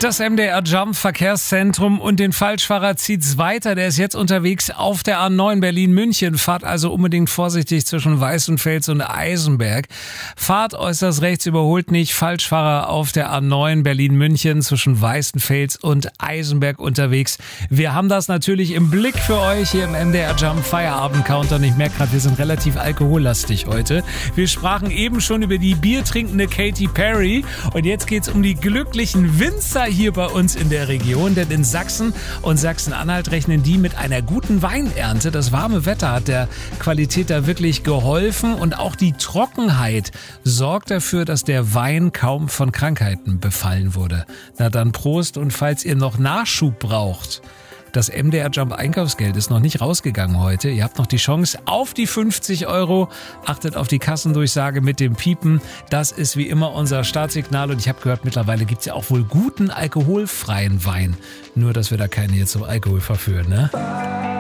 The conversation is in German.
Das MDR Jump Verkehrszentrum und den Falschfahrer zieht's weiter. Der ist jetzt unterwegs auf der A9 Berlin-München. Fahrt also unbedingt vorsichtig zwischen Weißenfels und Eisenberg. Fahrt äußerst rechts, überholt nicht. Falschfahrer auf der A9 Berlin-München zwischen Weißenfels und Eisenberg unterwegs. Wir haben das natürlich im Blick für euch hier im MDR Jump Feierabend-Countdown. Ich merke gerade, wir sind relativ alkohollastig heute. Wir sprachen eben schon über die biertrinkende Katy Perry. Und jetzt geht's um die glücklichen Winzer hier bei uns in der Region, denn in Sachsen und Sachsen-Anhalt rechnen die mit einer guten Weinernte. Das warme Wetter hat der Qualität da wirklich geholfen und auch die Trockenheit sorgt dafür, dass der Wein kaum von Krankheiten befallen wurde. Na dann Prost, und falls ihr noch Nachschub braucht, das MDR Jump Einkaufsgeld ist noch nicht rausgegangen heute. Ihr habt noch die Chance auf die 50 Euro. Achtet auf die Kassendurchsage mit dem Piepen. Das ist wie immer unser Startsignal. Und ich habe gehört, mittlerweile gibt es ja auch wohl guten alkoholfreien Wein. Nur, dass wir da keine jetzt zum Alkohol verführen, ne?